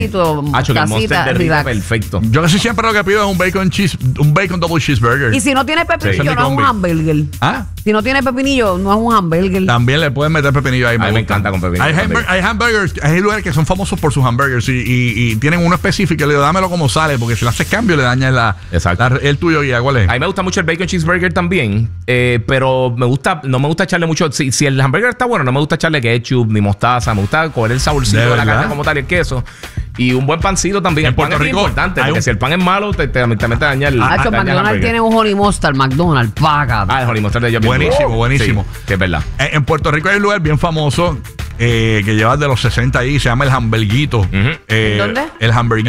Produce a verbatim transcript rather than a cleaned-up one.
Hacho, que el Monster derrita perfecto. Yo casi siempre lo que pido es un bacon cheese, un bacon double cheeseburger. Y si no tiene pepinillo, sí, no es un hamburger. ¿Ah? Si no tiene pepinillo, no es un hamburger. También le pueden meter pepinillo ahí. A mí me encanta con pepinillo. Hay, hamburg hay hamburgers, hay lugares que son famosos por sus hamburgers y, y, y tienen uno específico. Le digo, dámelo como sale, porque si le haces cambio le daña la, la, el tuyo. ¿Y cuál es? A mí me gusta mucho el bacon cheeseburger también, eh, pero me gusta, no me gusta echarle mucho. Si, si el hamburger está bueno, no me gusta echarle ketchup ni mostaza. Me gusta coger el saborcito de, de la carne como tal y el queso. Y un buen pancito también. En el pan Puerto es Rico, importante, porque un... si el pan es malo, te, te, te, te mete a dañar el. Ah, el McDonald's tiene un honey mustard, McDonald's, paga. Ah, el honey mustard de ellos. Buenísimo, oh, buenísimo. Sí, que es verdad. En, en Puerto Rico hay un lugar bien famoso eh, que lleva de los sesenta ahí, se llama el Hamburguito. Uh-huh. eh, ¿Dónde? El Hamburguito.